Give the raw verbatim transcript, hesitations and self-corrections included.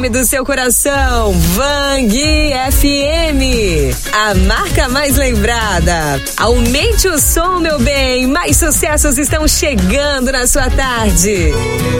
do seu coração, Vang F M, a marca mais lembrada. Aumente o som, meu bem, mais sucessos estão chegando na sua tarde.